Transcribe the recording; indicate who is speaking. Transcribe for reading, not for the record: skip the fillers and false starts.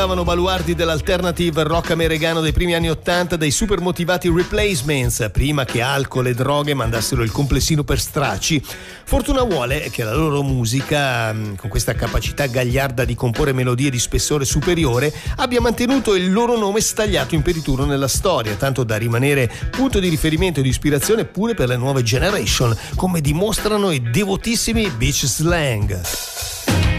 Speaker 1: Baluardi dell'alternative rock americano dei primi anni '80 dai super motivati Replacements, prima che alcol e droghe mandassero il complessino per stracci. Fortuna vuole che la loro musica, con questa capacità gagliarda di comporre melodie di spessore superiore, abbia mantenuto il loro nome stagliato imperituro nella storia, tanto da rimanere punto di riferimento e di ispirazione pure per le nuove generation, come dimostrano i devotissimi Beach Slang.